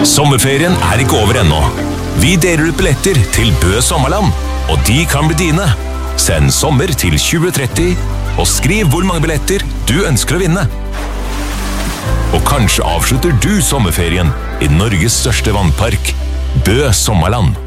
Sommerferien ikke over ennå. Vi deler ut billetter til Bø Sommerland, og de kan bli dine. Send sommer til 2030, og skriv hvor mange billetter du ønsker å vinne. Og kanskje avslutter du sommerferien i Norges største vannpark, Bø Sommerland.